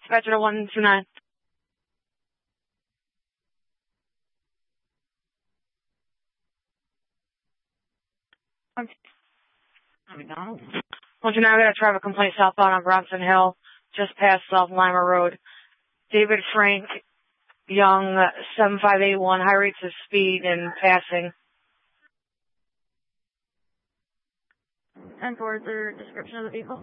Dispatcher to 129. Well, now I got a traffic complaint southbound on Bronson Hill, just past South Lima Road. David Frank Young, 7581, high rates of speed and passing. And for the description of the vehicle.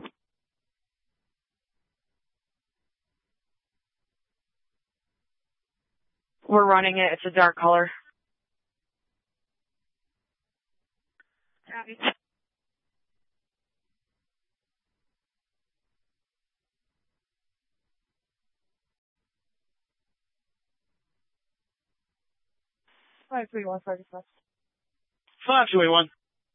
We're running it. It's a dark color. Copy. Five three one 5281.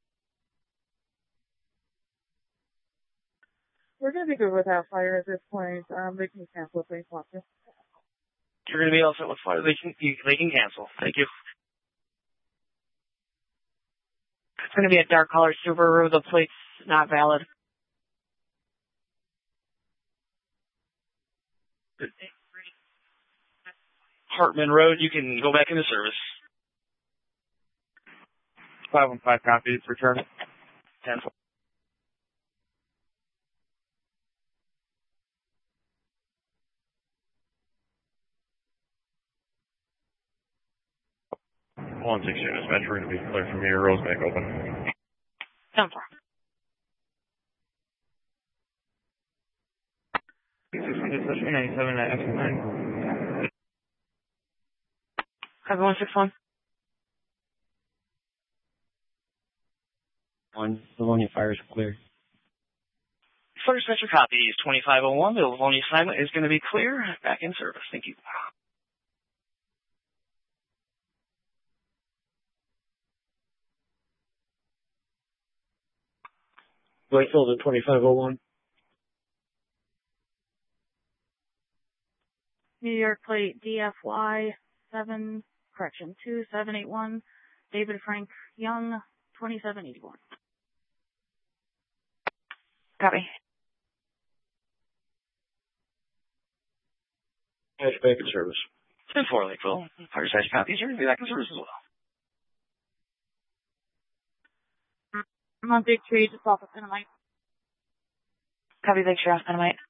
We're going to be good without fire at this point. They can cancel if they want to. You're going to be all set with fire. They can cancel. Thank you. It's going to be a dark color Subaru. The plate's not valid. Hartman Road, you can go back into service. 515 copy. It's returned. 10. One 6 units, dispatcher, to be clear from here. Rosebank open. 10-4. 97 at X9. Copy 161. Livonia fire is clear. First dispatcher copy is 2501. The Livonia assignment is going to be clear. Back in service. Thank you. Whitefield at 2501. New York plate DFY 2781. David Frank Young, 2781. Copy. Back in service. 10-4, Lakeville. Fire dispatcher copies. You're going to be back in service as well. I'm on Big Tree, just off of Dynamite. Copy, Big Sheriff Dynamite.